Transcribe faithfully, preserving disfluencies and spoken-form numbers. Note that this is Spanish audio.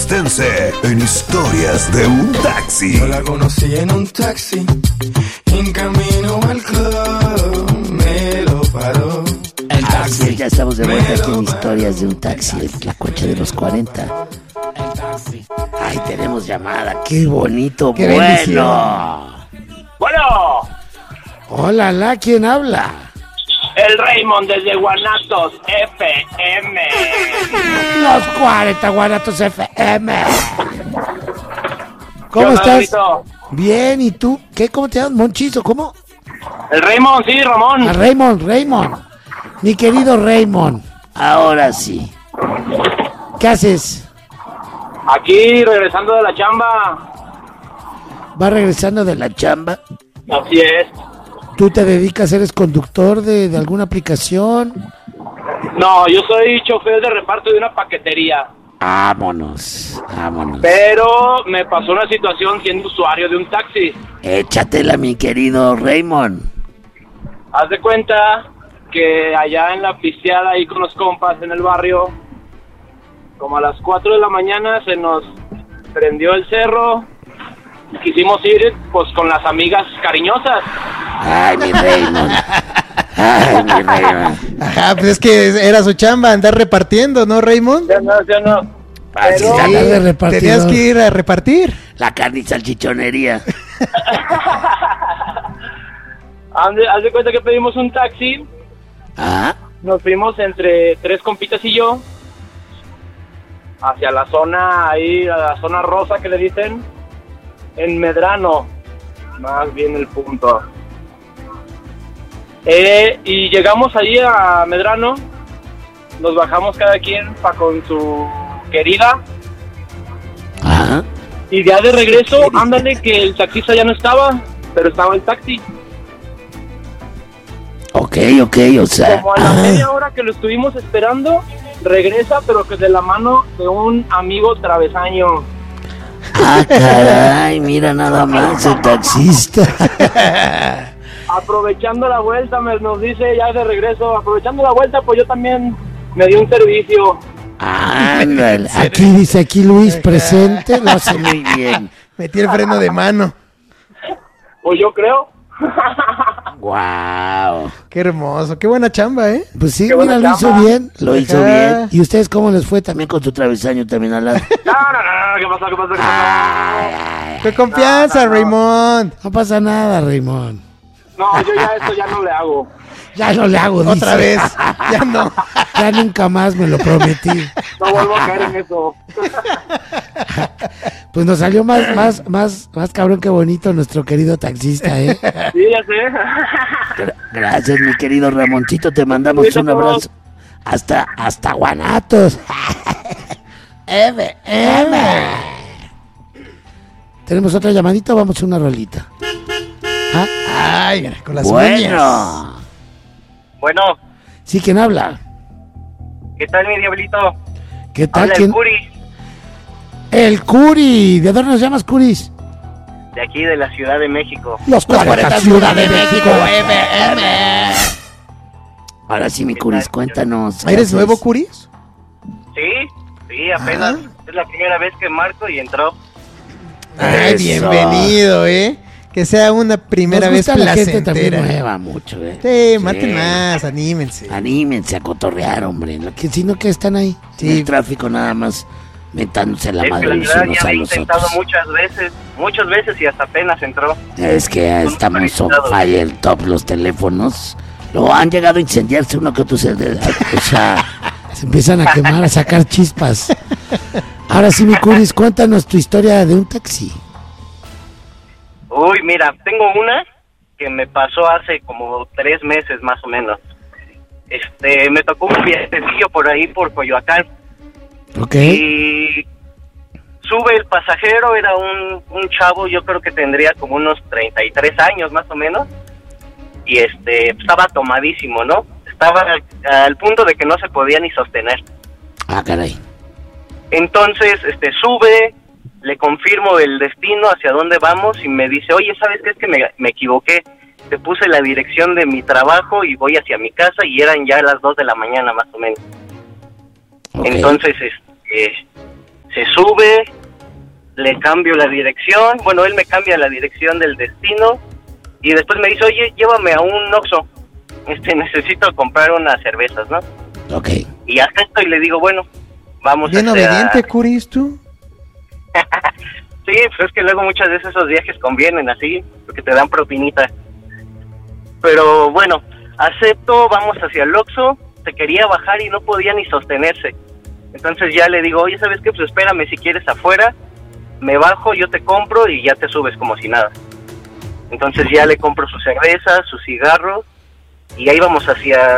Guanacastense en Historias de un Taxi. Yo la conocí en un taxi, en camino al club, me lo paró. El taxi. Ya estamos de vuelta aquí en Historias de un Taxi, la coche de los cuarenta. Ay, tenemos llamada, qué bonito, qué bueno. Bendición. Bueno. Hola, ¿la quién habla? El Raymond desde Guanatos F M. Los cuarenta Guanatos F M. ¿Cómo estás? Manito? Bien, ¿y tú? ¿Qué? ¿Cómo te llamas? ¿Monchizo? ¿Cómo? El Raymond, sí, Ramón. A Raymond, Raymond. Mi querido Raymond. Ahora sí. ¿Qué haces? Aquí, regresando de la chamba. ¿Vas regresando de la chamba? Así es. ¿Tú te dedicas, eres conductor de, de alguna aplicación? No, yo soy chofer de reparto de una paquetería. Vámonos, vámonos. Pero me pasó una situación siendo usuario de un taxi. Échatela, mi querido Raymond. Haz de cuenta que allá en la pisteada ahí con los compas en el barrio, como a las cuatro de la mañana se nos prendió el cerro. Quisimos ir pues con las amigas cariñosas. Ay, mi Raymond. Ay, mi Raymond. Ajá, pues es que era su chamba andar repartiendo, ¿no, Raymond? Ya no, ya no. Así Pero- es, andar de repartidor. Tenías que ir a repartir. La carne y salchichonería. Haz de, haz de cuenta que pedimos un taxi. Ah, Nos fuimos entre tres compitas y yo hacia la zona ahí, a la zona rosa que le dicen, en Medrano, más bien el punto. Eh, y llegamos allí a Medrano, nos bajamos cada quien pa con su querida, ah. y ya de regreso, ándale que el taxista ya no estaba, pero estaba el taxi. Ok, ok, o sea. Como a la ah. media hora que lo estuvimos esperando, regresa, pero que de la mano de un amigo travesaño. Ah, caray, mira nada más el taxista. Aprovechando la vuelta, me nos dice ya de regreso, aprovechando la vuelta, pues yo también me di un servicio. Ándale. Aquí dice, aquí Luis presente, lo hace muy bien. Metí el freno de mano. Pues yo creo. Wow. Qué hermoso, qué buena chamba, ¿eh? Pues sí, Qué mira, buena lo hizo chamba. bien, lo hizo Ajá. bien. ¿Y ustedes cómo les fue también con su travesaño también al lado? No, no, no, no, ¿qué pasó? ¿Qué pasó? ¿Qué pasó? Ay, ay, ¡Qué confianza, No, no, no. Raymond! no pasa nada, Raymond. No, yo ya esto ya no le hago. Ya no le hago, dice. Otra vez, ya no. Ya nunca más me lo prometí. No vuelvo a caer en eso. Pues nos salió más, más, más, más cabrón que bonito nuestro querido taxista, ¿eh? Sí, ya sé. Gra- Gracias, mi querido Ramoncito, te mandamos un abrazo. Hasta, hasta Guanatos. M, M. ¿Tenemos otra llamadita o vamos a una rolita? ¿Ah? Ay, mira, con las uñas. Bueno. Bueno, Sí, ¿quién habla? ¿qué tal, mi diablito? ¿Qué tal? Habla el ¿Quién? Curi, El Curi. ¿De dónde nos llamas, Curis? de aquí de la Ciudad de México. Los cuarenta Ciudad de México. M, M. Ahora sí, mi Curis, cuéntanos. ¿qué ¿Eres haces? nuevo, Curis? Sí, sí, apenas. Ah. Es la primera vez que marco y entró. Ay, Eso. bienvenido, ¿eh? Que sea una primera Nos vez gusta la gente también placentera. nueva mucho, ¿eh? Sí, maten más, anímense. Anímense a cotorrear, hombre. Lo que, si no, que están ahí. Sí. En el tráfico nada más mentándose la Es que madre la los verdad unos ya a me he los intentado otros. muchas veces, muchas veces y hasta apenas entró. Es que ya estamos on Solicitado. fire top los teléfonos. Luego han llegado a incendiarse uno que otro. Se, o sea, se empiezan a quemar, a sacar chispas. Ahora sí, mi Curis, cuéntanos tu historia de un taxi. Uy, mira, tengo una que me pasó hace como tres meses más o menos. Este, me tocó un viajecillo por ahí, por Coyoacán. ¿Ok? Y sube el pasajero, era un, un chavo, yo creo que tendría como unos treinta y tres años más o menos. Y este, estaba tomadísimo, ¿no? Estaba al, al punto de que no se podía ni sostener. Ah, caray. Entonces, este, sube, le confirmo el destino, hacia dónde vamos, y me dice, oye, ¿sabes qué? Es que me, me equivoqué. Te puse la dirección de mi trabajo y voy hacia mi casa, y eran ya las dos de la mañana más o menos. Ok. Entonces, este, se sube, le cambio la dirección, bueno, él me cambia la dirección del destino y después me dice, oye, llévame a un Oxxo, este, necesito comprar unas cervezas, ¿no? Ok. Y hasta esto y le digo, bueno, vamos Bien a hacer obediente, a... Curis, tú. Sí, pues es que luego muchas veces esos viajes convienen así, porque te dan propinita. Pero bueno, acepto, vamos hacia el Oxxo, se quería bajar y no podía ni sostenerse. Entonces ya le digo, oye, ¿sabes qué? Pues espérame si quieres afuera, me bajo, yo te compro y ya te subes como si nada. Entonces ya le compro su cerveza, su cigarro, y ahí vamos hacia